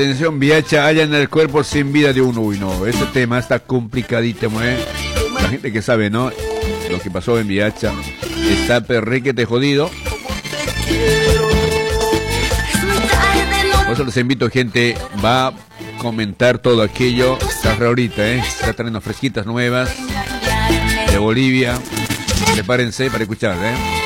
Atención, Viacha, halla en el cuerpo sin vida de uno. Uy, no, ese tema está complicadísimo, La gente que sabe, ¿no? Lo que pasó en Viacha está perrequete jodido. Por eso les invito, gente, va a comentar todo aquello. Está ahorita, está trayendo fresquitas nuevas de Bolivia. Prepárense para escuchar,